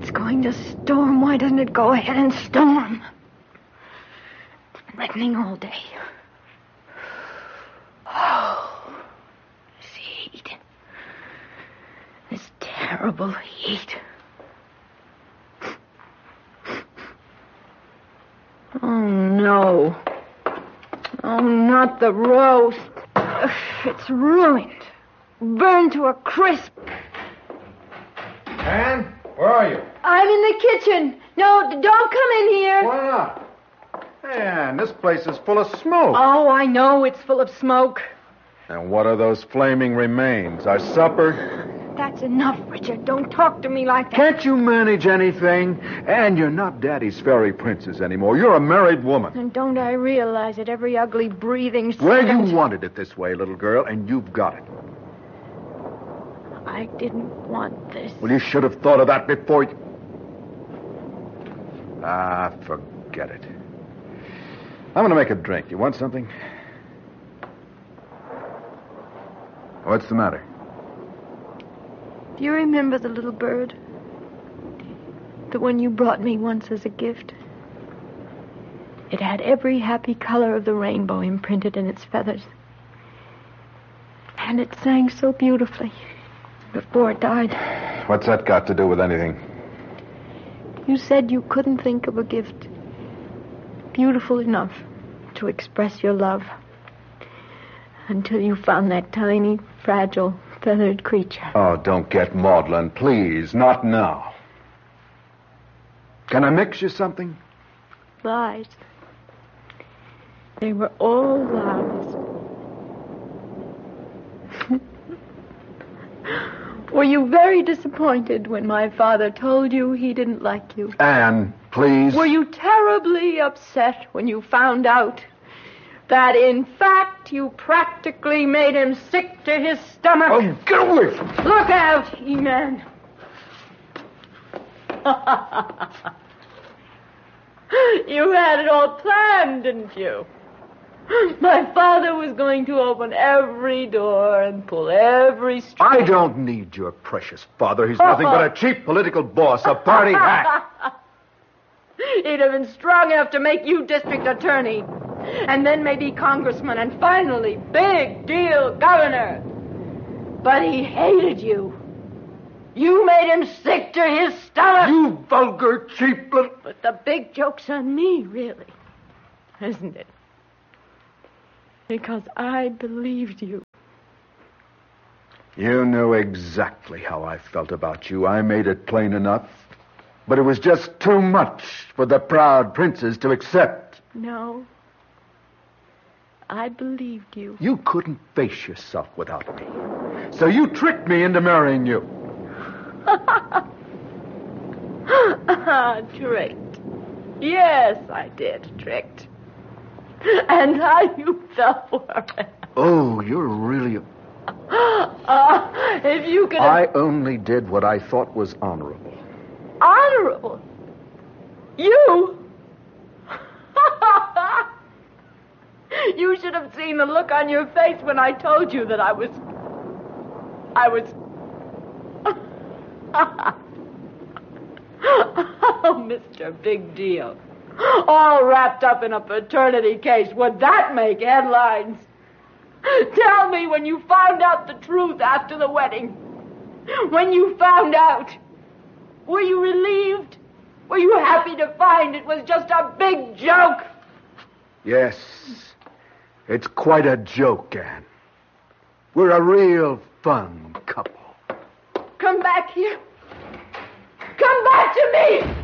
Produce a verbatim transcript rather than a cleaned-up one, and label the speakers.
Speaker 1: it's going to storm, why doesn't it go ahead and storm? It's threatening all day. Oh, this heat. This terrible heat. Oh, no. Oh, not the roast. Ugh, it's ruined. Burned to a crisp.
Speaker 2: Anne, where are you?
Speaker 1: I'm in the kitchen. No, d- don't come in here.
Speaker 2: Why not? Anne, this place is full of smoke.
Speaker 1: Oh, I know it's full of smoke.
Speaker 2: And what are those flaming remains? Our supper?
Speaker 1: That's enough, Richard. Don't talk to me like that.
Speaker 2: Can't you manage anything? And you're not Daddy's fairy princess anymore. You're a married woman.
Speaker 1: And don't I realize it every ugly breathing second?
Speaker 2: Well, you wanted it this way, little girl, and you've got it.
Speaker 1: I didn't want this.
Speaker 2: Well, you should have thought of that before you... Ah, forget it. I'm going to make a drink. You want something? What's the matter?
Speaker 1: Do you remember the little bird? The one you brought me once as a gift? It had every happy color of the rainbow imprinted in its feathers. And it sang so beautifully before it died.
Speaker 2: What's that got to do with anything?
Speaker 1: You said you couldn't think of a gift beautiful enough to express your love until you found that tiny, fragile, feathered creature.
Speaker 2: Oh, don't get maudlin, please. Not now. Can I mix you something?
Speaker 1: Lies. They were all lies. Were you very disappointed when my father told you he didn't like you?
Speaker 2: Anne, please.
Speaker 1: Were you terribly upset when you found out that, in fact, you practically made him sick to his stomach?
Speaker 2: Oh, get away from me.
Speaker 1: Look out, He-Man. You had it all planned, didn't you? My father was going to open every door and pull every string.
Speaker 2: I don't need your precious father. He's nothing but a cheap political boss, a party hack.
Speaker 1: He'd have been strong enough to make you district attorney. And then maybe congressman, and finally, big deal governor. But he hated you. You made him sick to his stomach.
Speaker 2: You vulgar, cheap little...
Speaker 1: But the big joke's on me, really. Isn't it? Because I believed you.
Speaker 2: You knew exactly how I felt about you. I made it plain enough. But it was just too much for the proud princess to accept.
Speaker 1: No. I believed you.
Speaker 2: You couldn't face yourself without me. So you tricked me into marrying you.
Speaker 1: Tricked. Yes, I did. Tricked. And how you fell for it.
Speaker 2: Oh, you're really...
Speaker 1: Uh, if you could...
Speaker 2: I only did what I thought was honorable.
Speaker 1: Honorable? You? You should have seen the look on your face when I told you that I was... I was... Oh, Mister Big Deal. All wrapped up in a paternity case. Would that make headlines? Tell me when you found out the truth after the wedding. When you found out, were you relieved? Were you happy to find it was just a big joke?
Speaker 2: Yes. It's quite a joke, Anne. We're a real fun couple.
Speaker 1: Come back here. Come back to me!